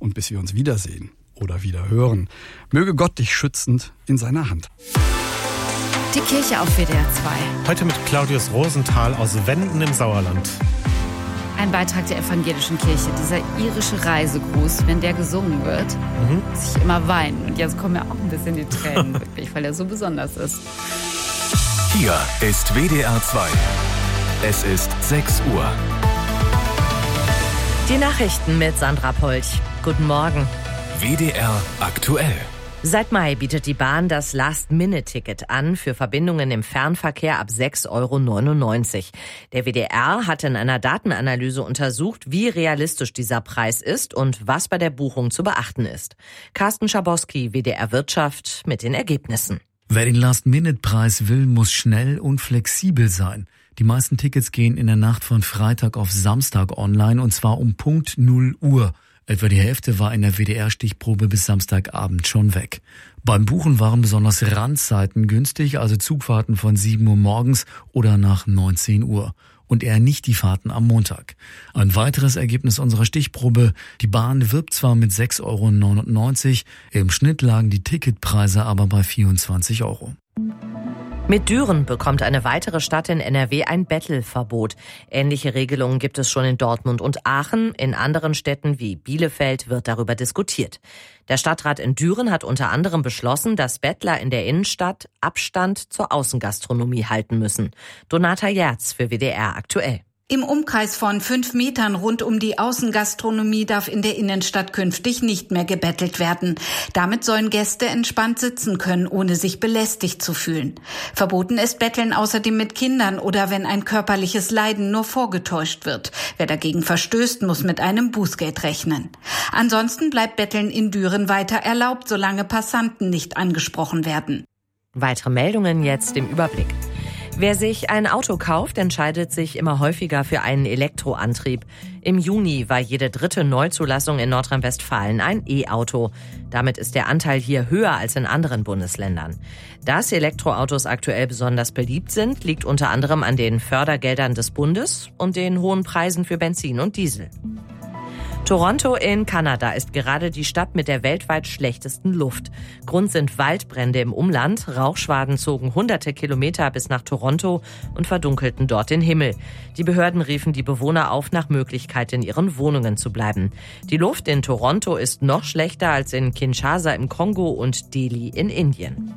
und bis wir uns wiedersehen oder wieder hören, möge Gott dich schützend in seiner Hand. Die Kirche auf WDR 2. Heute mit Claudius Rosenthal aus Wenden im Sauerland. Ein Beitrag der evangelischen Kirche, dieser irische Reisegruß, wenn der gesungen wird, muss ich immer weinen. Und jetzt kommen mir auch ein bisschen die Tränen, wirklich, weil er so besonders ist. Hier ist WDR 2. Es ist 6 Uhr. Die Nachrichten mit Sandra Polch. Guten Morgen. WDR aktuell. Seit Mai bietet die Bahn das Last-Minute-Ticket an für Verbindungen im Fernverkehr ab 6,99 €. Der WDR hat in einer Datenanalyse untersucht, wie realistisch dieser Preis ist und was bei der Buchung zu beachten ist. Carsten Schabowski, WDR Wirtschaft, mit den Ergebnissen. Wer den Last-Minute-Preis will, muss schnell und flexibel sein. Die meisten Tickets gehen in der Nacht von Freitag auf Samstag online, und zwar um Punkt 0 Uhr. Etwa die Hälfte war in der WDR-Stichprobe bis Samstagabend schon weg. Beim Buchen waren besonders Randzeiten günstig, also Zugfahrten von 7 Uhr morgens oder nach 19 Uhr. Und eher nicht die Fahrten am Montag. Ein weiteres Ergebnis unserer Stichprobe: Die Bahn wirbt zwar mit 6,99 €, im Schnitt lagen die Ticketpreise aber bei 24 €. Mit Düren bekommt eine weitere Stadt in NRW ein Bettelverbot. Ähnliche Regelungen gibt es schon in Dortmund und Aachen. In anderen Städten wie Bielefeld wird darüber diskutiert. Der Stadtrat in Düren hat unter anderem beschlossen, dass Bettler in der Innenstadt Abstand zur Außengastronomie halten müssen. Donata Jerz für WDR aktuell. Im Umkreis von 5 Metern rund um die Außengastronomie darf in der Innenstadt künftig nicht mehr gebettelt werden. Damit sollen Gäste entspannt sitzen können, ohne sich belästigt zu fühlen. Verboten ist Betteln außerdem mit Kindern oder wenn ein körperliches Leiden nur vorgetäuscht wird. Wer dagegen verstößt, muss mit einem Bußgeld rechnen. Ansonsten bleibt Betteln in Düren weiter erlaubt, solange Passanten nicht angesprochen werden. Weitere Meldungen jetzt im Überblick. Wer sich ein Auto kauft, entscheidet sich immer häufiger für einen Elektroantrieb. Im Juni war jede dritte Neuzulassung in Nordrhein-Westfalen ein E-Auto. Damit ist der Anteil hier höher als in anderen Bundesländern. Dass Elektroautos aktuell besonders beliebt sind, liegt unter anderem an den Fördergeldern des Bundes und den hohen Preisen für Benzin und Diesel. Toronto in Kanada ist gerade die Stadt mit der weltweit schlechtesten Luft. Grund sind Waldbrände im Umland. Rauchschwaden zogen hunderte Kilometer bis nach Toronto und verdunkelten dort den Himmel. Die Behörden riefen die Bewohner auf, nach Möglichkeit in ihren Wohnungen zu bleiben. Die Luft in Toronto ist noch schlechter als in Kinshasa im Kongo und Delhi in Indien.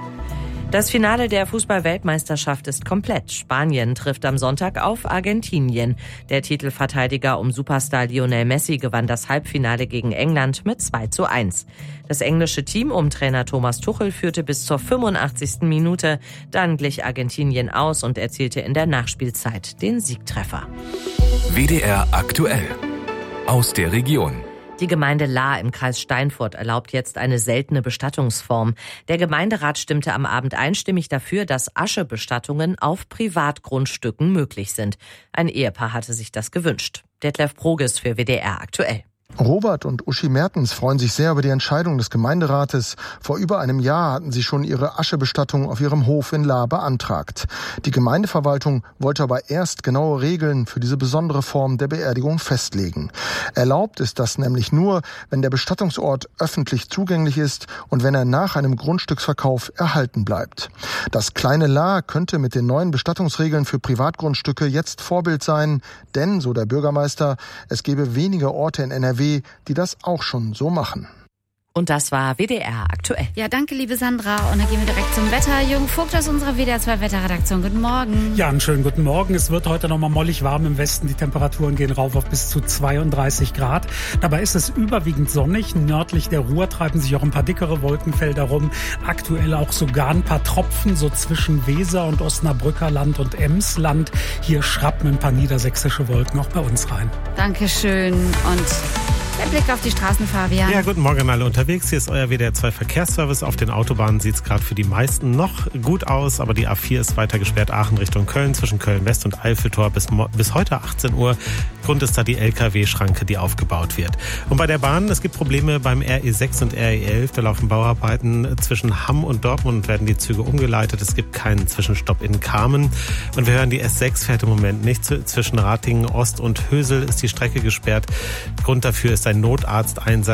Das Finale der Fußball-Weltmeisterschaft ist komplett. Spanien trifft am Sonntag auf Argentinien. Der Titelverteidiger um Superstar Lionel Messi gewann das Halbfinale gegen England mit 2:1. Das englische Team um Trainer Thomas Tuchel führte bis zur 85. Minute. Dann glich Argentinien aus und erzielte in der Nachspielzeit den Siegtreffer. WDR aktuell. Aus der Region. Die Gemeinde Lahr im Kreis Steinfurt erlaubt jetzt eine seltene Bestattungsform. Der Gemeinderat stimmte am Abend einstimmig dafür, dass Aschebestattungen auf Privatgrundstücken möglich sind. Ein Ehepaar hatte sich das gewünscht. Detlef Proges für WDR aktuell. Robert und Uschi Mertens freuen sich sehr über die Entscheidung des Gemeinderates. Vor über einem Jahr hatten sie schon ihre Aschebestattung auf ihrem Hof in Lahr beantragt. Die Gemeindeverwaltung wollte aber erst genaue Regeln für diese besondere Form der Beerdigung festlegen. Erlaubt ist das nämlich nur, wenn der Bestattungsort öffentlich zugänglich ist und wenn er nach einem Grundstücksverkauf erhalten bleibt. Das kleine Lahr könnte mit den neuen Bestattungsregeln für Privatgrundstücke jetzt Vorbild sein, denn, so der Bürgermeister, es gäbe wenige Orte in NRW, die das auch schon so machen. Und das war WDR aktuell. Ja, danke, liebe Sandra. Und dann gehen wir direkt zum Wetter. Jürgen Vogt aus unserer WDR 2 Wetterredaktion. Guten Morgen. Ja, einen schönen guten Morgen. Es wird heute nochmal mollig warm im Westen. Die Temperaturen gehen rauf auf bis zu 32 Grad. Dabei ist es überwiegend sonnig. Nördlich der Ruhr treiben sich auch ein paar dickere Wolkenfelder rum. Aktuell auch sogar ein paar Tropfen, so zwischen Weser und Osnabrücker Land und Emsland. Hier schrappen ein paar niedersächsische Wolken auch bei uns rein. Dankeschön. Und der Blick auf die Straßen, Fabian. Ja, guten Morgen alle unterwegs. Hier ist euer WDR 2 Verkehrsservice. Auf den Autobahnen sieht es gerade für die meisten noch gut aus, aber die A4 ist weiter gesperrt. Aachen Richtung Köln, zwischen Köln-West und Eiffeltor bis heute 18 Uhr. Grund ist da die LKW-Schranke, die aufgebaut wird. Und bei der Bahn, es gibt Probleme beim RE6 und RE11. Da laufen Bauarbeiten zwischen Hamm und Dortmund, werden die Züge umgeleitet. Es gibt keinen Zwischenstopp in Kamen. Und wir hören, die S6 fährt im Moment nicht. Zwischen Ratingen Ost und Hösel ist die Strecke gesperrt. Grund dafür ist ein Notarzteinsatz.